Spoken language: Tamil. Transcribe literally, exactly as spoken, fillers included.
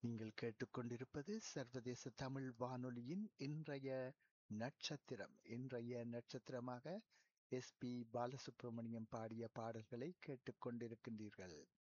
நீங்கள் கேட்டுக்கொண்டிருப்பது சர்வதேச தமிழ் வானொலியின் இன்றைய நட்சத்திரம். இன்றைய நட்சத்திரமாக எஸ் பி பாலசுப்ரமணியம் பாடிய பாடல்களை கேட்டுக்கொண்டிருக்கின்றீர்கள்.